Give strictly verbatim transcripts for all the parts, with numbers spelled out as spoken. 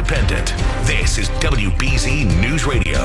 independent. This is W B Z News Radio.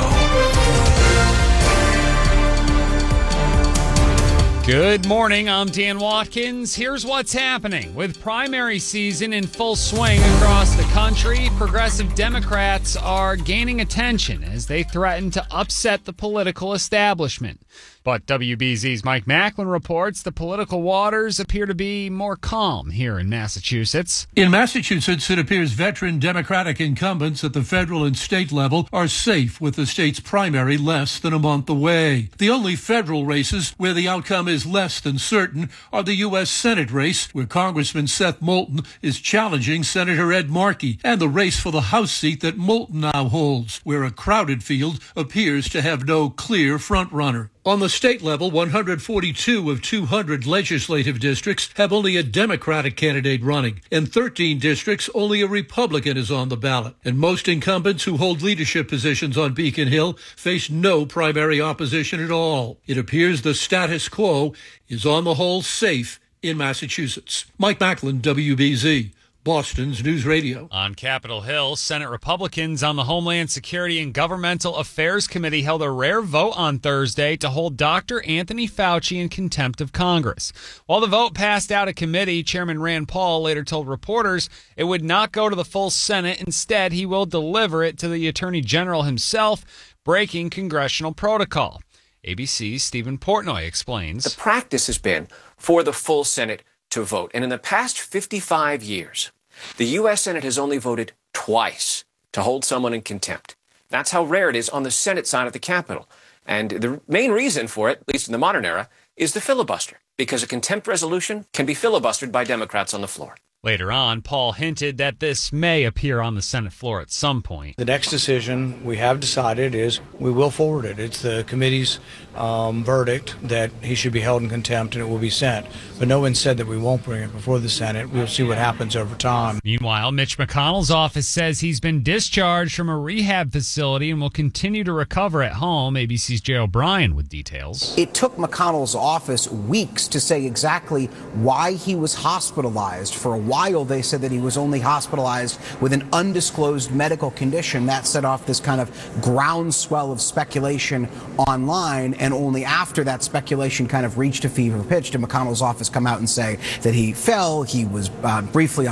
Good morning, I'm Dan Watkins. Here's what's happening. With primary season in full swing across the country, progressive Democrats are gaining attention as they threaten to upset the political establishment. But W B Z's Mike Macklin reports the political waters appear to be more calm here in Massachusetts. In Massachusetts, it appears veteran Democratic incumbents at the federal and state level are safe with the state's primary less than a month away. The only federal races where the outcome is less than certain are the U S Senate race, where Congressman Seth Moulton is challenging Senator Ed Markey, and the race for the House seat that Moulton now holds, where a crowded field appears to have no clear frontrunner. On the state level, one hundred forty-two of two hundred legislative districts have only a Democratic candidate running. In thirteen districts, only a Republican is on the ballot. And most incumbents who hold leadership positions on Beacon Hill face no primary opposition at all. It appears the status quo is on the whole safe in Massachusetts. Mike Macklin, W B Z. Boston's News Radio. On Capitol Hill, Senate Republicans on the Homeland Security and Governmental Affairs Committee held a rare vote on Thursday to hold Doctor Anthony Fauci in contempt of Congress. While the vote passed out of committee, Chairman Rand Paul later told reporters it would not go to the full Senate. Instead, he will deliver it to the Attorney General himself, breaking congressional protocol. A B C's Stephen Portnoy explains. The practice has been for the full Senate to vote. And in the past fifty-five years, the U S Senate has only voted twice to hold someone in contempt. That's how rare it is on the Senate side of the Capitol. And the main reason for it, at least in the modern era, is the filibuster, because a contempt resolution can be filibustered by Democrats on the floor. Later on, Paul hinted that this may appear on the Senate floor at some point. The next decision we have decided is we will forward it. It's the committee's um, verdict that he should be held in contempt and it will be sent. But no one said that we won't bring it before the Senate. We'll see what happens over time. Meanwhile, Mitch McConnell's office says he's been discharged from a rehab facility and will continue to recover at home. A B C's Jay O'Brien with details. It took McConnell's office weeks to say exactly why he was hospitalized. For a while, they said that he was only hospitalized with an undisclosed medical condition. That set off this kind of groundswell of speculation online, and only after that speculation kind of reached a fever pitch did McConnell's office come out and say that he fell, he was uh, briefly